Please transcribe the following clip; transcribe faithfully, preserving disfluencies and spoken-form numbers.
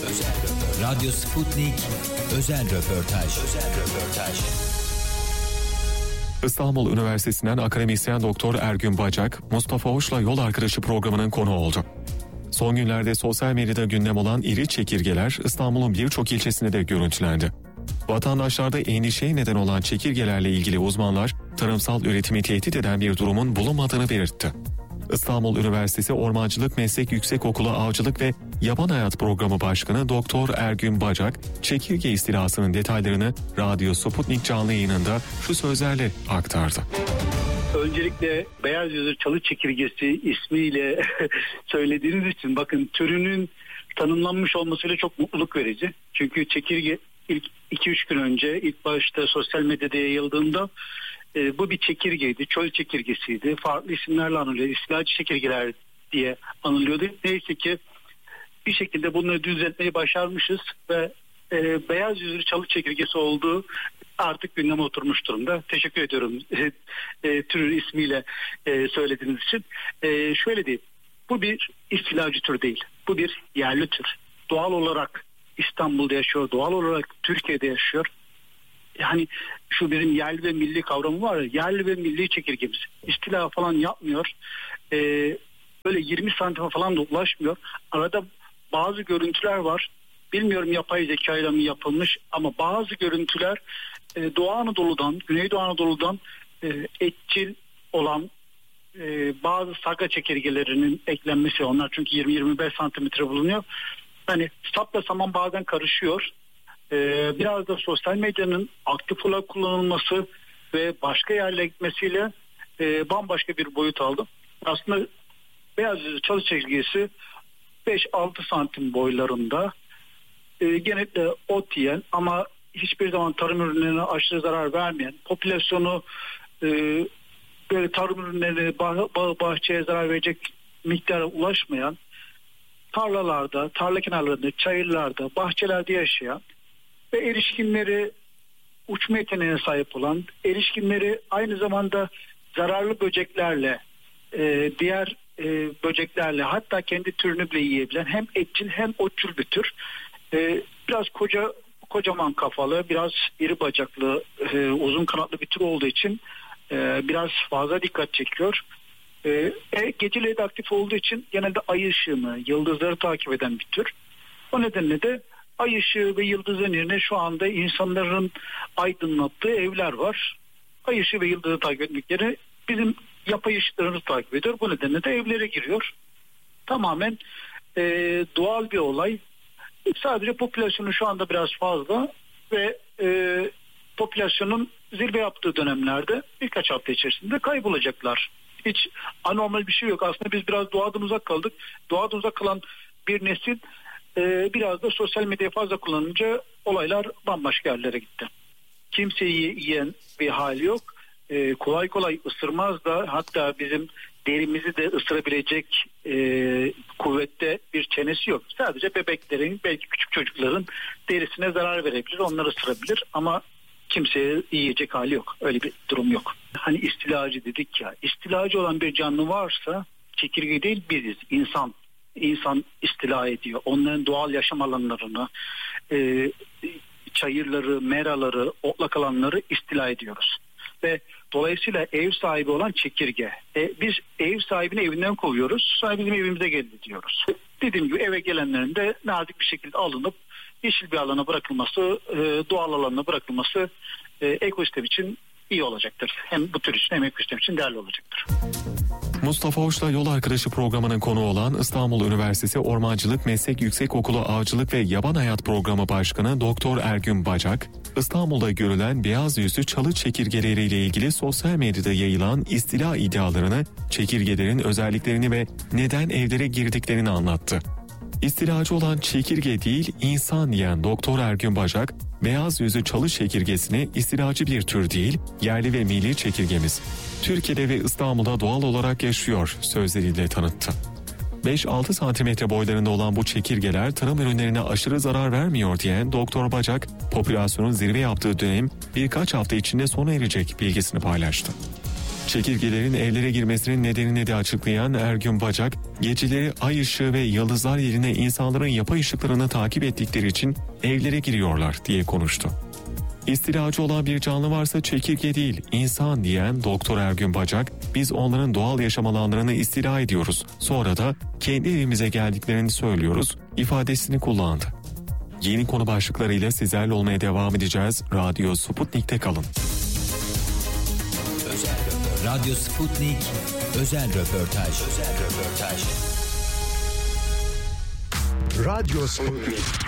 Özel röportaj. Radyo Sputnik özel röportaj. Özel röportaj. İstanbul Üniversitesi'nden akademisyen Doktor Ergün Bacak, Mustafa Hoş'la Yol Arkadaşı programının konuğu oldu. Son günlerde sosyal medyada gündem olan iri çekirgeler İstanbul'un birçok ilçesinde de görüntülendi. Vatandaşlarda endişeye neden olan çekirgelerle ilgili uzmanlar, tarımsal üretimi tehdit eden bir durumun bulunmadığını belirtti. İstanbul Üniversitesi Ormancılık Meslek Yüksekokulu Avcılık ve Yaban Hayat Programı Başkanı Doktor Ergün Bacak, çekirge istilasının detaylarını Radyo Sputnik canlı yayınında şu sözlerle aktardı. Öncelikle beyaz yüzlü çalı çekirgesi ismiyle söylediğiniz için bakın türünün tanımlanmış olmasıyla çok mutluluk verici. Çünkü çekirge ilk iki üç gün önce ilk başta sosyal medyada yayıldığında e, bu bir çekirgeydi, çöl çekirgesiydi. Farklı isimlerle anılıyor, istilacı çekirgeler diye anılıyordu. Neyse ki bir şekilde bunları düzeltmeyi başarmışız ve e, beyaz yüzlü çalı çekirgesi olduğu artık gündeme oturmuş durumda. Teşekkür ediyorum e, e, türün ismiyle e, söylediğiniz için. E, şöyle diyeyim, bu bir istilacı tür değil, bu bir yerli tür. Doğal olarak İstanbul'da yaşıyor, doğal olarak Türkiye'de yaşıyor. Yani şu bizim yerli ve milli kavramı var ya, yerli ve milli çekirgemiz. İstila falan yapmıyor. Ee, böyle yirmi santime falan da ulaşmıyor. Arada bazı görüntüler var. Bilmiyorum yapay zekayla mı yapılmış ama bazı görüntüler e, Doğu Anadolu'dan, Güneydoğu Anadolu'dan e, etçil olan e, bazı saga çekirgelerinin eklenmesi. Onlar çünkü yirmi yirmi beş santimetre bulunuyor. Hani sapla saman bazen karışıyor. Ee, biraz da sosyal medyanın aktif olarak kullanılması ve başka yerlere gitmesiyle e, bambaşka bir boyut aldı. Aslında beyaz yüzlü çalı çekirgesi beş altı santim boylarında, e, genellikle ot yiyen ama hiçbir zaman tarım ürünlerine aşırı zarar vermeyen, popülasyonu e, böyle tarım ürünlerine bah, bah, bahçeye zarar verecek miktara ulaşmayan, tarlalarda, tarla kenarlarında, çayırlarda, bahçelerde yaşayan ve erişkinleri uçma yeteneğine sahip olan, erişkinleri aynı zamanda zararlı böceklerle, e, diğer e, böceklerle, hatta kendi türünü bile yiyebilen hem etçil hem otçul bir tür. E, biraz koca kocaman kafalı, biraz iri bacaklı, e, uzun kanatlı bir tür olduğu için e, biraz fazla dikkat çekiyor. E, geceleri de aktif olduğu için genelde ay ışığını, yıldızları takip eden bir tür. O nedenle de ay ışığı ve yıldızın yerine şu anda insanların aydınlattığı evler var. Ay ışığı ve yıldızı takip etmekleri bizim yapay ışıklarımızı takip ediyor. Bu nedenle de evlere giriyor. Tamamen e, doğal bir olay. Sadece popülasyonu şu anda biraz fazla ve e, popülasyonun zirve yaptığı dönemlerde birkaç hafta içerisinde kaybolacaklar. Hiç anormal bir şey yok. Aslında biz biraz doğadan uzak kaldık. Doğadan uzak kalan bir nesil e, biraz da sosyal medyayı fazla kullanınca olaylar bambaşka yerlere gitti. Kimseyi yiyen bir hal yok. E, kolay kolay ısırmaz da, hatta bizim derimizi de ısırabilecek e, kuvvette bir çenesi yok. Sadece bebeklerin, belki küçük çocukların derisine zarar verebilir, onları ısırabilir ama kimseye yiyecek hali yok. Öyle bir durum yok. Hani istilacı dedik ya, istilacı olan bir canlı varsa çekirge değil biziz. İnsan, insan istila ediyor. Onların doğal yaşam alanlarını, e, çayırları, meraları, otlak alanları istila ediyoruz. Ve dolayısıyla ev sahibi olan çekirge. E, biz ev sahibini evinden kovuyoruz. Sahibi bizim evimize geldi diyoruz. Dediğim gibi eve gelenlerin de nazik bir şekilde alınıp yeşil bir alana bırakılması, doğal alana bırakılması ekosistem için iyi olacaktır. Hem bu tür için hem ekosistem için değerli olacaktır. Mustafa Hoş'la Yol Arkadaşı programının konuğu olan İstanbul Üniversitesi Ormancılık Meslek Yüksekokulu Avcılık ve Yaban Hayat Programı Başkanı Doktor Ergün Bacak, İstanbul'da görülen beyaz yüzlü çalı çekirgeleriyle ilgili sosyal medyada yayılan istila iddialarını, çekirgelerin özelliklerini ve neden evlere girdiklerini anlattı. İstilacı olan çekirge değil insan diyen Doktor Ergün Bacak, beyaz yüzlü çalı çekirgesini istilacı bir tür değil, yerli ve milli çekirgemiz, Türkiye'de ve İstanbul'da doğal olarak yaşıyor sözleriyle tanıttı. beş altı santimetre boylarında olan bu çekirgeler tarım ürünlerine aşırı zarar vermiyor diyen Doktor Bacak, popülasyonun zirve yaptığı dönem birkaç hafta içinde sona erecek bilgisini paylaştı. Çekirgelerin evlere girmesinin nedenini de açıklayan Ergün Bacak, geceleri ay ışığı ve yıldızlar yerine insanların yapay ışıklarını takip ettikleri için evlere giriyorlar diye konuştu. İstilacı olan bir canlı varsa çekirge değil, insan diyen Doktor Ergün Bacak, biz onların doğal yaşam alanlarını istila ediyoruz. Sonra da kendi evimize geldiklerini söylüyoruz ifadesini kullandı. Yeni konu başlıklarıyla sizlerle olmaya devam edeceğiz. Radyo Sputnik'te kalın. Özel röportaj. Radyo Sputnik özel röportaj. Özel röportaj. Radyo Sputnik.